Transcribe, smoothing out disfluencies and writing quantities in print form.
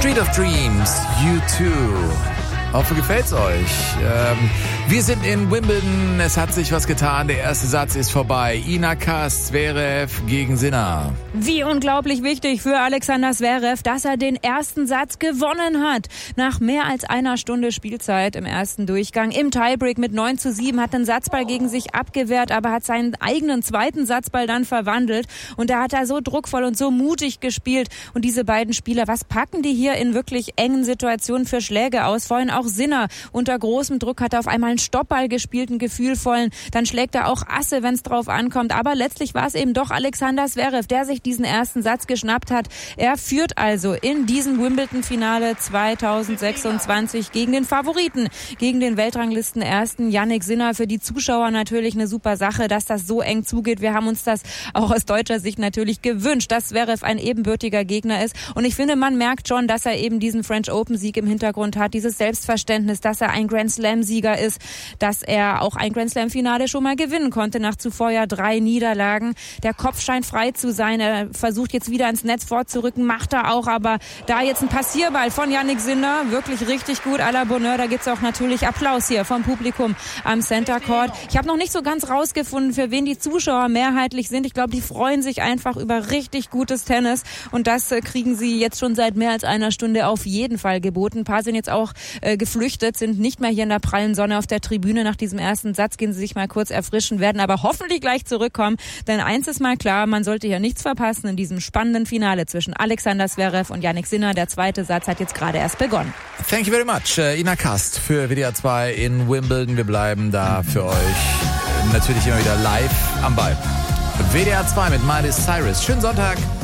Street of Dreams, U2. Hoffe, gefällt's euch. Wir sind in Wimbledon. Es hat sich was getan. Der erste Satz ist vorbei. Ina Kast, Zverev gegen Sinner. Wie unglaublich wichtig für Alexander Zverev, dass er den ersten Satz gewonnen hat. Nach mehr als einer Stunde Spielzeit im ersten Durchgang im Tiebreak mit 9:7 hat den Satzball gegen sich abgewehrt, aber hat seinen eigenen zweiten Satzball dann verwandelt. Und da hat er so druckvoll und so mutig gespielt. Und diese beiden Spieler, was packen die hier in wirklich engen Situationen für Schläge aus? Vorhin auch Sinner unter großem Druck hat er auf einmal einen Stoppball gespielt, einen gefühlvollen. Dann schlägt er auch Asse, wenn es drauf ankommt. Aber letztlich war es eben doch Alexander Zverev, der sich diesen ersten Satz geschnappt hat. Er führt also in diesem Wimbledon-Finale 2026 gegen den Favoriten, gegen den Weltranglisten-Ersten Jannik Sinner. Für die Zuschauer natürlich eine super Sache, dass das so eng zugeht. Wir haben uns das auch aus deutscher Sicht natürlich gewünscht, dass Zverev ein ebenbürtiger Gegner ist. Und ich finde, man merkt schon, dass er eben diesen French Open-Sieg im Hintergrund hat, dieses Selbstverständnis, dass er ein Grand Slam-Sieger ist, dass er auch ein Grand Slam-Finale schon mal gewinnen konnte, nach zuvor ja 3 Niederlagen. Der Kopf scheint frei zu sein, er versucht jetzt wieder ins Netz vorzurücken, macht er auch, aber da jetzt ein Passierball von Jannik Sinner, wirklich richtig gut, à la Bonheur, da gibt's auch natürlich Applaus hier vom Publikum am Center Court. Ich habe noch nicht so ganz rausgefunden, für wen die Zuschauer mehrheitlich sind. Ich glaube, die freuen sich einfach über richtig gutes Tennis und das kriegen sie jetzt schon seit mehr als einer Stunde auf jeden Fall geboten. Ein paar sind jetzt auch geflüchtet, sind nicht mehr hier in der prallen Sonne auf der Tribüne. Nach diesem ersten Satz gehen sie sich mal kurz erfrischen, werden aber hoffentlich gleich zurückkommen. Denn eins ist mal klar, man sollte hier nichts verpassen in diesem spannenden Finale zwischen Alexander Zverev und Jannik Sinner. Der zweite Satz hat jetzt gerade erst begonnen. Thank you very much, Ina Kast für WDR 2 in Wimbledon. Wir bleiben da für euch natürlich immer wieder live am Ball. WDR 2 mit Miley Cyrus. Schönen Sonntag.